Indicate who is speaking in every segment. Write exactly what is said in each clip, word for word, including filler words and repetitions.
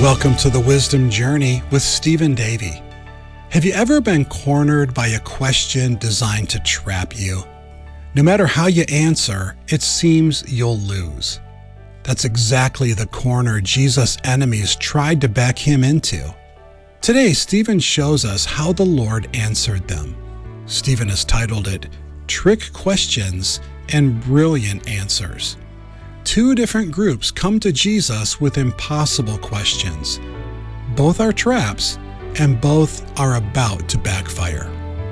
Speaker 1: Welcome to the Wisdom Journey with Stephen Davey. Have you ever been cornered by a question designed to trap you? No matter how you answer, it seems you'll lose. That's exactly the corner Jesus' enemies tried to back him into. Today, Stephen shows us how the Lord answered them. Stephen has titled it, Trick Questions and Brilliant Answers. Two different groups come to Jesus with impossible questions. Both are traps, and both are about to backfire.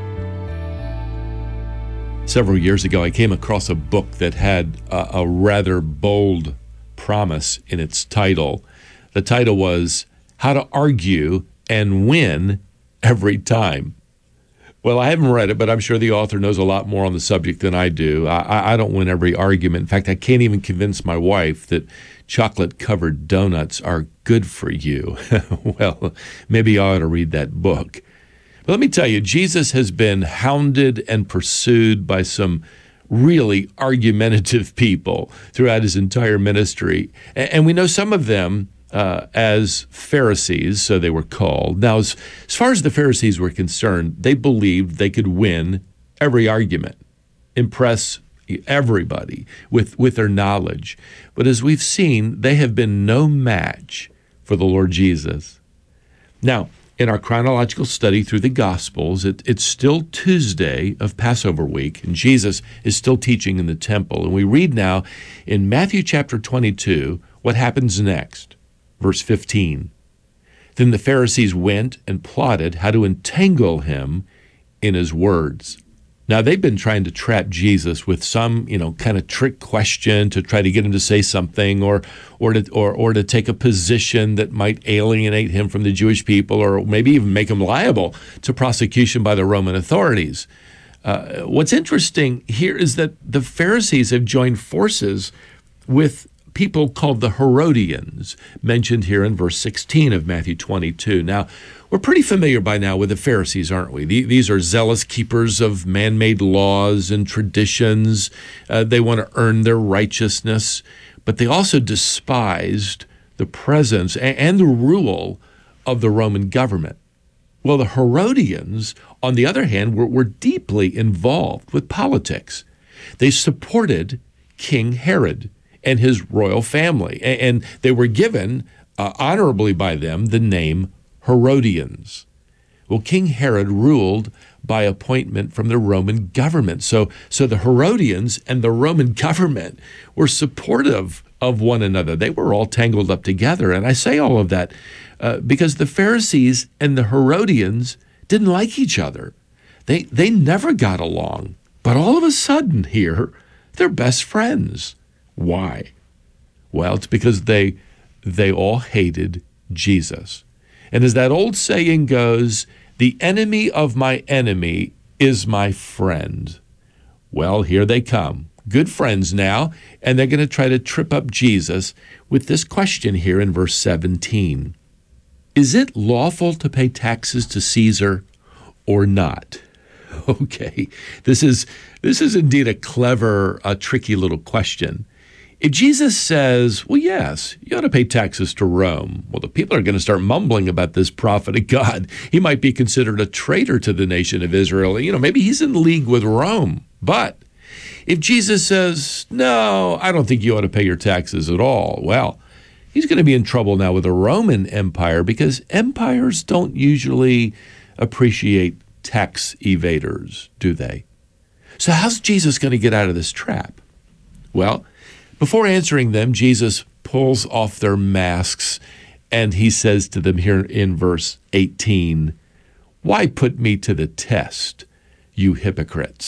Speaker 2: Several years ago, I came across a book that had a, a rather bold promise in its title. The title was How to Argue and Win Every Time. Well, I haven't read it, but I'm sure the author knows a lot more on the subject than I do. I, I don't win every argument. In fact, I can't even convince my wife that chocolate-covered donuts are good for you. Well, maybe I ought to read that book. But let me tell you, Jesus has been hounded and pursued by some really argumentative people throughout his entire ministry. And we know some of them Uh, as Pharisees, so they were called. Now, as, as far as the Pharisees were concerned, they believed they could win every argument, impress everybody with, with their knowledge. But as we've seen, they have been no match for the Lord Jesus. Now, in our chronological study through the Gospels, it, it's still Tuesday of Passover week, and Jesus is still teaching in the temple. And we read now in Matthew chapter twenty-two what happens next. Verse fifteen, then the Pharisees went and plotted how to entangle him in his words. Now, they've been trying to trap Jesus with some, you know, kind of trick question to try to get him to say something or or to, or, or to take a position that might alienate him from the Jewish people or maybe even make him liable to prosecution by the Roman authorities. Uh, what's interesting here is that the Pharisees have joined forces with people called the Herodians, mentioned here in verse sixteen of Matthew twenty-two. Now, we're pretty familiar by now with the Pharisees, aren't we? These are zealous keepers of man-made laws and traditions. Uh, they want to earn their righteousness, but they also despised the presence and the rule of the Roman government. Well, the Herodians, on the other hand, were, were deeply involved with politics. They supported King Herod and his royal family. And they were given, uh, honorably by them, the name Herodians. Well, King Herod ruled by appointment from the Roman government. So, so the Herodians and the Roman government were supportive of one another. They were all tangled up together. And I say all of that uh, because the Pharisees and the Herodians didn't like each other. They, they never got along. But all of a sudden here, they're best friends. Why? Well, it's because they they all hated Jesus. And as that old saying goes, the enemy of my enemy is my friend. Well, here they come. Good friends now, and they're going to try to trip up Jesus with this question here in verse seventeen. Is it lawful to pay taxes to Caesar or not? Okay, this is this is indeed a clever, a tricky little question. If Jesus says, well, yes, you ought to pay taxes to Rome, well, the people are going to start mumbling about this prophet of God. He might be considered a traitor to the nation of Israel. You know, maybe he's in league with Rome. But if Jesus says, no, I don't think you ought to pay your taxes at all, well, he's going to be in trouble now with the Roman Empire because empires don't usually appreciate tax evaders, do they? So how's Jesus going to get out of this trap? Well, before answering them, Jesus pulls off their masks and he says to them here in verse eighteen, why put me to the test, you hypocrites?